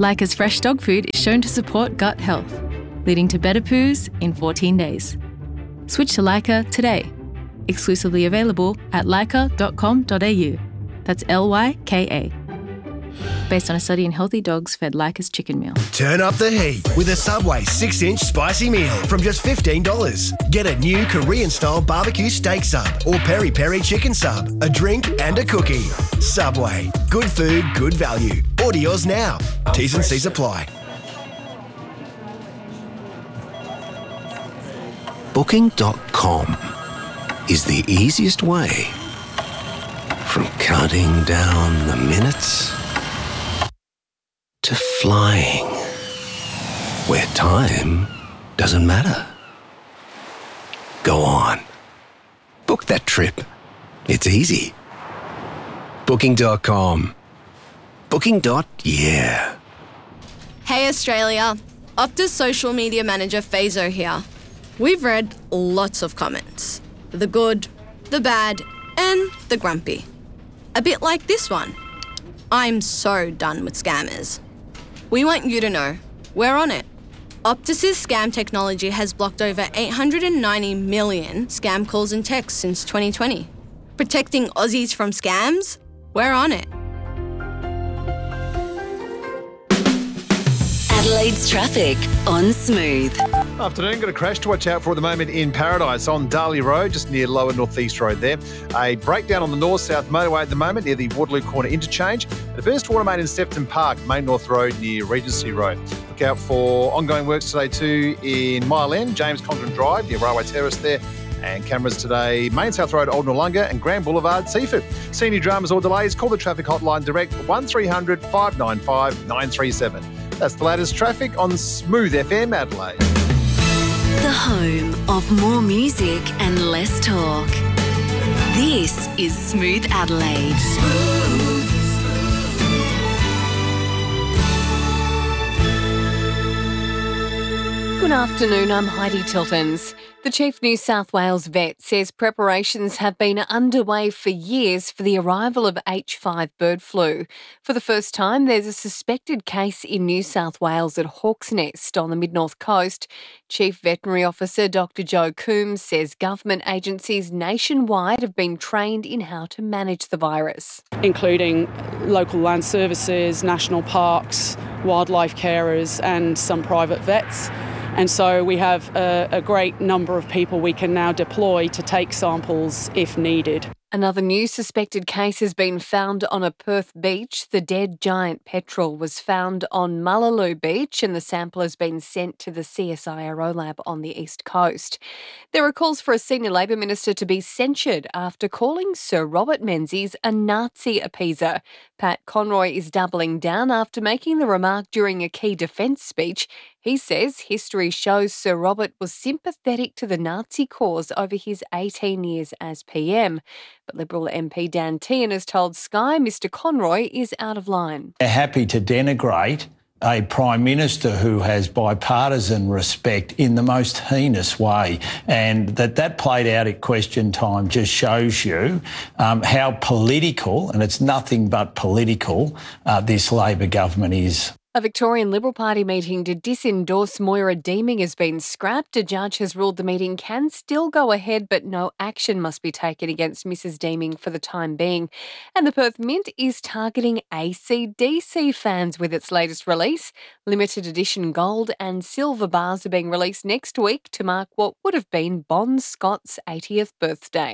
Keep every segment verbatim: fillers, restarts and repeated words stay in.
Leica's fresh dog food is shown to support gut health, leading to better poos in fourteen days. Switch to Leica today. Exclusively available at leica dot com dot a u. That's L Y K A. Based on a study in healthy dogs fed Leica's chicken meal. Turn up the heat with a Subway six inch spicy meal from just fifteen dollars. Get a new Korean-style barbecue steak sub or peri-peri chicken sub, a drink and a cookie. Subway. Good food, good value. Order yours now. T's and C's apply. Booking dot com is the easiest way from counting down the minutes to flying, where time doesn't matter. Go on. Book that trip. It's easy. Booking dot com. Booking. Yeah. Hey Australia, Optus social media manager Fazo here. We've read lots of comments. The good, the bad, and the grumpy. A bit like this one. I'm so done with scammers. We want you to know, we're on it. Optus's scam technology has blocked over eight hundred ninety million scam calls and texts since twenty twenty. Protecting Aussies from scams? We're on it. Adelaide's traffic on Smooth. Afternoon, got a crash to watch out for at the moment in Paradise on Darley Road, just near Lower North East Road there. A breakdown on the north-south motorway at the moment near the Waterloo Corner interchange. And a burst water main in Sefton Park, Main North Road near Regency Road. Look out for ongoing works today too in Mile End, James Condren Drive near Railway Terrace there. And cameras today, Main South Road, Old Noarlunga and Grand Boulevard, Seaford. Senior dramas or delays, call the traffic hotline direct one three hundred, five nine five, nine three seven. That's the latest traffic on Smooth F M Adelaide. The home of more music and less talk. This is Smooth Adelaide. Good afternoon, I'm Heidi Tiltons. The Chief New South Wales vet says preparations have been underway for years for the arrival of H five bird flu. For the first time, there's a suspected case in New South Wales at Hawk's Nest on the mid-north coast. Chief Veterinary Officer Doctor Joe Coombs says government agencies nationwide have been trained in how to manage the virus, including local land services, national parks, wildlife carers and some private vets. And so we have a, a great number of people we can now deploy to take samples if needed. Another new suspected case has been found on a Perth beach. The dead giant petrel was found on Mullaloo Beach and the sample has been sent to the C S I R O lab on the east coast. There are calls for a senior Labor minister to be censured after calling Sir Robert Menzies a Nazi appeaser. Pat Conroy is doubling down after making the remark during a key defence speech. He says history shows Sir Robert was sympathetic to the Nazi cause over his eighteen years as P M. But Liberal M P Dan Tehan has told Sky Mr Conroy is out of line. They're happy to denigrate a Prime Minister who has bipartisan respect in the most heinous way. And that that played out at question time just shows you um, how political, and it's nothing but political, uh, this Labor government is. A Victorian Liberal Party meeting to disendorse Moira Deeming has been scrapped. A judge has ruled the meeting can still go ahead, but no action must be taken against Missus Deeming for the time being. And the Perth Mint is targeting A C D C fans with its latest release. Limited edition gold and silver bars are being released next week to mark what would have been Bon Scott's eightieth birthday.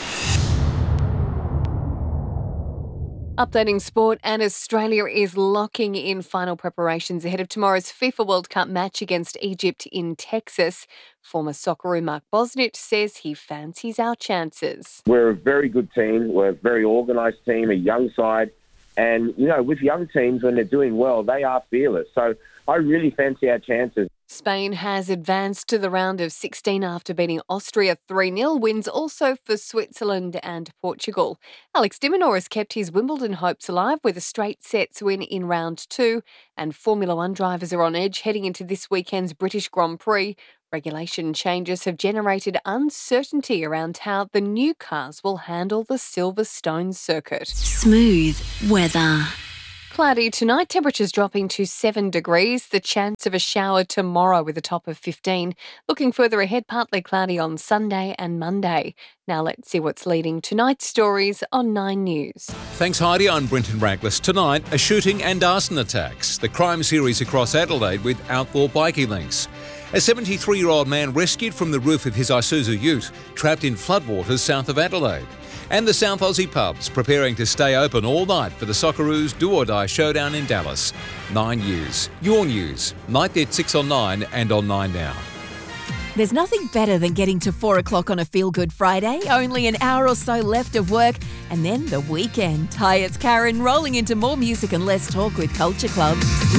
Updating sport, and Australia is locking in final preparations ahead of tomorrow's FIFA World Cup match against Egypt in Texas. Former Socceroo Mark Bosnich says he fancies our chances. We're a very good team. We're a very organised team, a young side. And, you know, with young teams, when they're doing well, they are fearless. So I really fancy our chances. Spain has advanced to the round of sixteen after beating Austria three nil. Wins also for Switzerland and Portugal. Alex de Minaur has kept his Wimbledon hopes alive with a straight sets win in round two. And Formula One drivers are on edge heading into this weekend's British Grand Prix. Regulation changes have generated uncertainty around how the new cars will handle the Silverstone circuit. Smooth weather. Cloudy tonight, temperatures dropping to seven degrees. The chance of a shower tomorrow with a top of fifteen. Looking further ahead, partly cloudy on Sunday and Monday. Now let's see what's leading tonight's stories on Nine News. Thanks, Heidi. I'm Brenton Raglis. Tonight, a shooting and arson attacks. The crime series across Adelaide with outlaw bikie links. A seventy-three-year-old man rescued from the roof of his Isuzu ute, trapped in floodwaters south of Adelaide. And the South Aussie pubs preparing to stay open all night for the Socceroos do-or-die showdown in Dallas. Nine News. Your news. Night at six on Nine and on Nine Now. There's nothing better than getting to four o'clock on a feel-good Friday, only an hour or so left of work, and then the weekend. Hi, it's Karen, rolling into more music and less talk with Culture Club.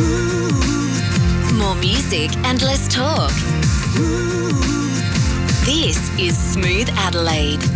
More music and less talk. This is Smooth Adelaide.